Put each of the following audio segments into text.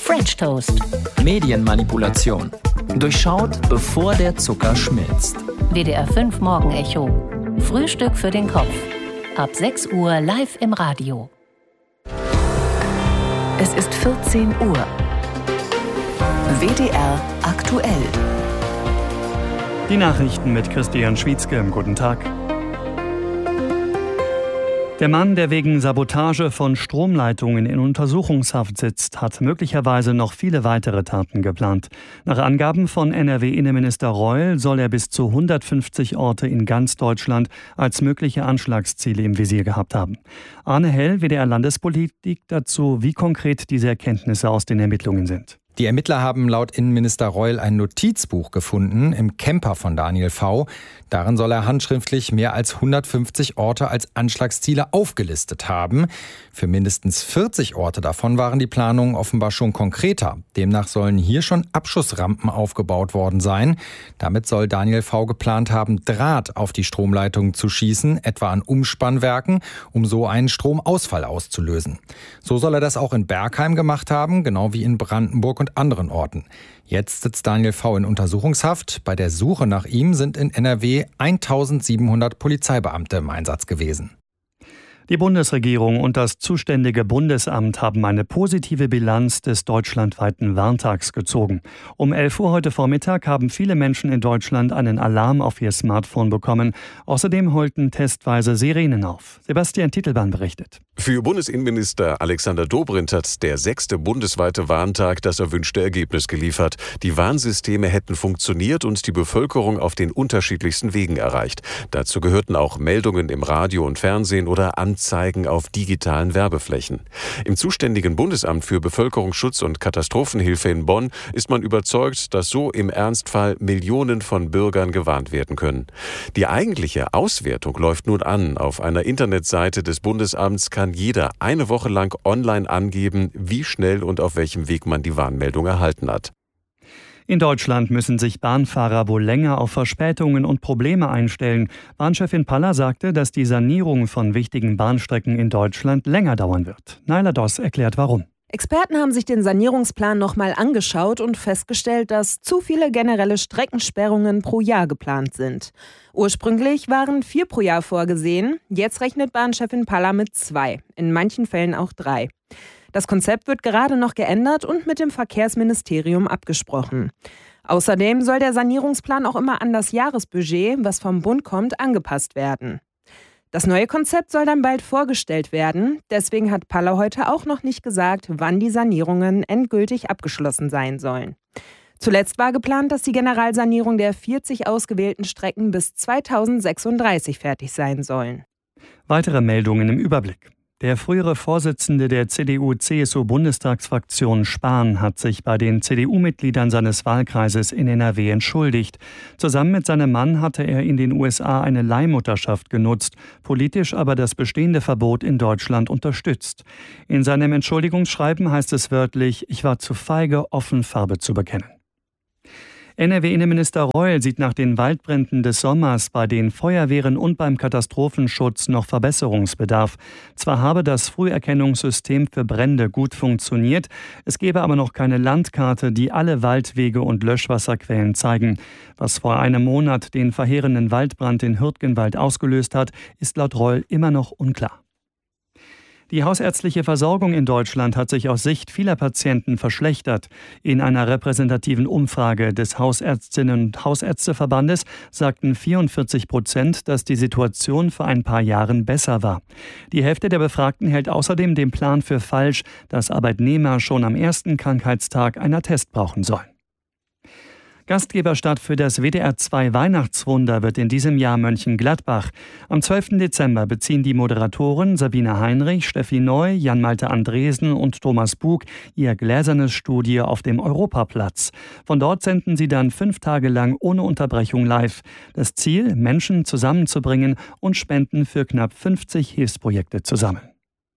French Toast. Medienmanipulation. Durchschaut, bevor der Zucker schmilzt. WDR 5 Morgenecho. Frühstück für den Kopf. Ab 6 Uhr live im Radio. Es ist 14 Uhr. WDR aktuell. Die Nachrichten mit Christian Schwietzke. Guten Tag. Der Mann, der wegen Sabotage von Stromleitungen in Untersuchungshaft sitzt, hat möglicherweise noch viele weitere Taten geplant. Nach Angaben von NRW-Innenminister Reul soll er bis zu 150 Orte in ganz Deutschland als mögliche Anschlagsziele im Visier gehabt haben. Arne Hell, WDR Landespolitik, dazu, wie konkret diese Erkenntnisse aus den Ermittlungen sind. Die Ermittler haben laut Innenminister Reul ein Notizbuch gefunden im Camper von Daniel V. Darin soll er handschriftlich mehr als 150 Orte als Anschlagsziele aufgelistet haben. Für mindestens 40 Orte davon waren die Planungen offenbar schon konkreter. Demnach sollen hier schon Abschussrampen aufgebaut worden sein. Damit soll Daniel V. geplant haben, Draht auf die Stromleitungen zu schießen, etwa an Umspannwerken, um so einen Stromausfall auszulösen. So soll er das auch in Bergheim gemacht haben, genau wie in Brandenburg und anderen Orten. Jetzt sitzt Daniel V. in Untersuchungshaft. Bei der Suche nach ihm sind in NRW 1700 Polizeibeamte im Einsatz gewesen. Die Bundesregierung und das zuständige Bundesamt haben eine positive Bilanz des deutschlandweiten Warntags gezogen. Um 11 Uhr heute Vormittag haben viele Menschen in Deutschland einen Alarm auf ihr Smartphone bekommen. Außerdem heulten testweise Sirenen auf. Sebastian Titelbahn berichtet. Für Bundesinnenminister Alexander Dobrindt hat der 6. bundesweite Warntag das erwünschte Ergebnis geliefert. Die Warnsysteme hätten funktioniert und die Bevölkerung auf den unterschiedlichsten Wegen erreicht. Dazu gehörten auch Meldungen im Radio und Fernsehen oder Anzeigen auf digitalen Werbeflächen. Im zuständigen Bundesamt für Bevölkerungsschutz und Katastrophenhilfe in Bonn ist man überzeugt, dass so im Ernstfall Millionen von Bürgern gewarnt werden können. Die eigentliche Auswertung läuft nun an. Auf einer Internetseite des Bundesamts kann jeder eine Woche lang online angeben, wie schnell und auf welchem Weg man die Warnmeldung erhalten hat. In Deutschland müssen sich Bahnfahrer wohl länger auf Verspätungen und Probleme einstellen. Bahnchefin Paller sagte, dass die Sanierung von wichtigen Bahnstrecken in Deutschland länger dauern wird. Naila Doss erklärt warum. Experten haben sich den Sanierungsplan nochmal angeschaut und festgestellt, dass zu viele generelle Streckensperrungen pro Jahr geplant sind. Ursprünglich waren 4 pro Jahr vorgesehen, jetzt rechnet Bahnchefin Paller mit 2, in manchen Fällen auch 3. Das Konzept wird gerade noch geändert und mit dem Verkehrsministerium abgesprochen. Außerdem soll der Sanierungsplan auch immer an das Jahresbudget, was vom Bund kommt, angepasst werden. Das neue Konzept soll dann bald vorgestellt werden. Deswegen hat Paller heute auch noch nicht gesagt, wann die Sanierungen endgültig abgeschlossen sein sollen. Zuletzt war geplant, dass die Generalsanierung der 40 ausgewählten Strecken bis 2036 fertig sein sollen. Weitere Meldungen im Überblick. Der frühere Vorsitzende der CDU-CSU-Bundestagsfraktion Spahn hat sich bei den CDU-Mitgliedern seines Wahlkreises in NRW entschuldigt. Zusammen mit seinem Mann hatte er in den USA eine Leihmutterschaft genutzt, politisch aber das bestehende Verbot in Deutschland unterstützt. In seinem Entschuldigungsschreiben heißt es wörtlich: Ich war zu feige, offen Farbe zu bekennen. NRW-Innenminister Reul sieht nach den Waldbränden des Sommers bei den Feuerwehren und beim Katastrophenschutz noch Verbesserungsbedarf. Zwar habe das Früherkennungssystem für Brände gut funktioniert, es gebe aber noch keine Landkarte, die alle Waldwege und Löschwasserquellen zeigen. Was vor einem Monat den verheerenden Waldbrand in Hürtgenwald ausgelöst hat, ist laut Reul immer noch unklar. Die hausärztliche Versorgung in Deutschland hat sich aus Sicht vieler Patienten verschlechtert. In einer repräsentativen Umfrage des Hausärztinnen- und Hausärzteverbandes sagten 44%, dass die Situation vor ein paar Jahren besser war. Die Hälfte der Befragten hält außerdem den Plan für falsch, dass Arbeitnehmer schon am ersten Krankheitstag einen Attest brauchen sollen. Gastgeberstadt für das WDR 2 Weihnachtswunder wird in diesem Jahr Mönchengladbach. Am 12. Dezember beziehen die Moderatoren Sabine Heinrich, Steffi Neu, Jan-Malte Andresen und Thomas Bug ihr gläsernes Studio auf dem Europaplatz. Von dort senden sie dann 5 Tage lang ohne Unterbrechung live. Das Ziel, Menschen zusammenzubringen und Spenden für knapp 50 Hilfsprojekte zu sammeln.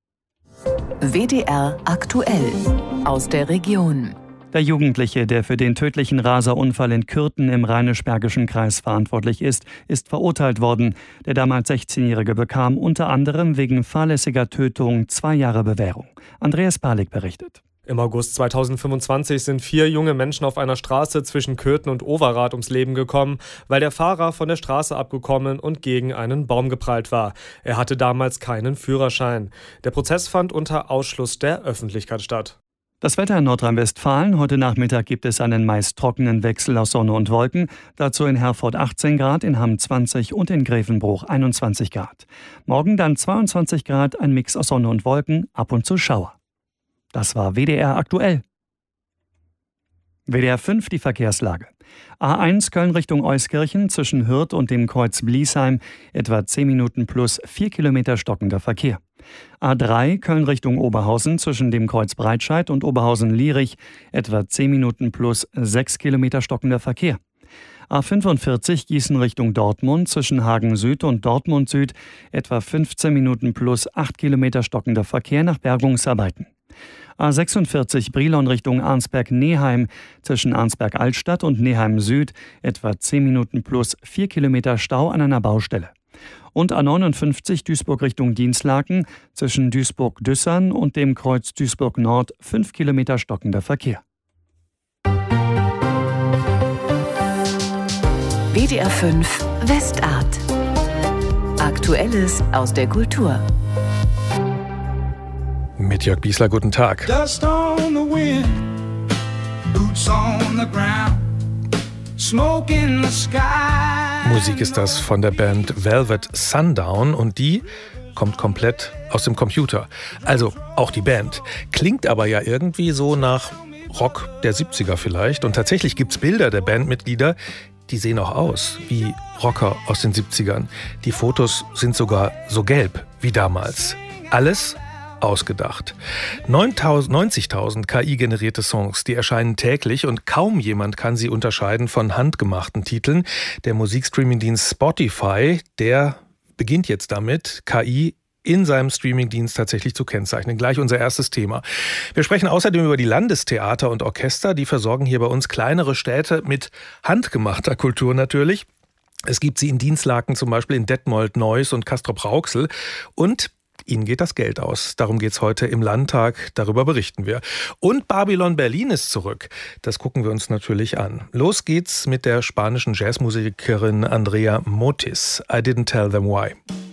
WDR aktuell aus der Region. Der Jugendliche, der für den tödlichen Raserunfall in Kürten im Rheinisch-Bergischen Kreis verantwortlich ist verurteilt worden. Der damals 16-Jährige bekam unter anderem wegen fahrlässiger Tötung 2 Jahre Bewährung. Andreas Palik berichtet. Im August 2025 sind 4 junge Menschen auf einer Straße zwischen Köthen und Overath ums Leben gekommen, weil der Fahrer von der Straße abgekommen und gegen einen Baum geprallt war. Er hatte damals keinen Führerschein. Der Prozess fand unter Ausschluss der Öffentlichkeit statt. Das Wetter in Nordrhein-Westfalen. Heute Nachmittag gibt es einen meist trockenen Wechsel aus Sonne und Wolken. Dazu in Herford 18 Grad, in Hamm 20 und in Grevenbruch 21 Grad. Morgen dann 22 Grad, ein Mix aus Sonne und Wolken, ab und zu Schauer. Das war WDR aktuell. WDR 5, die Verkehrslage. A1 Köln Richtung Euskirchen zwischen Hürth und dem Kreuz Bliesheim, etwa 10 Minuten plus 4 Kilometer stockender Verkehr. A3 Köln Richtung Oberhausen zwischen dem Kreuz Breitscheid und Oberhausen-Lierich, etwa 10 Minuten plus 6 Kilometer stockender Verkehr. A45 Gießen Richtung Dortmund zwischen Hagen Süd und Dortmund Süd, etwa 15 Minuten plus 8 Kilometer stockender Verkehr nach Bergungsarbeiten. A46 Brilon Richtung Arnsberg-Neheim zwischen Arnsberg-Altstadt und Neheim Süd, etwa 10 Minuten plus 4 Kilometer Stau an einer Baustelle. Und A59 Duisburg Richtung Dinslaken zwischen Duisburg-Düssern und dem Kreuz Duisburg Nord 5 Kilometer stockender Verkehr. WDR 5 Westart. Aktuelles aus der Kultur. Mit Jörg Biesler, guten Tag. Dust on the wind, boots on the ground, smoke in the sky. Musik ist das von der Band Velvet Sundown und die kommt komplett aus dem Computer. Also auch die Band. Klingt aber ja irgendwie so nach Rock der 70er vielleicht. Und tatsächlich gibt's Bilder der Bandmitglieder, die sehen auch aus wie Rocker aus den 70ern. Die Fotos sind sogar so gelb wie damals. Alles ausgedacht. 90.000 KI-generierte Songs, die erscheinen täglich und kaum jemand kann sie unterscheiden von handgemachten Titeln. Der Musikstreamingdienst Spotify, der beginnt jetzt damit, KI in seinem Streamingdienst tatsächlich zu kennzeichnen. Gleich unser erstes Thema. Wir sprechen außerdem über die Landestheater und Orchester. Die versorgen hier bei uns kleinere Städte mit handgemachter Kultur natürlich. Es gibt sie in Dinslaken, zum Beispiel in Detmold, Neuss und Castrop-Rauxel. Und ihnen geht das Geld aus. Darum geht's heute im Landtag. Darüber berichten wir. Und Babylon Berlin ist zurück. Das gucken wir uns natürlich an. Los geht's mit der spanischen Jazzmusikerin Andrea Motis. I Didn't Tell Them Why.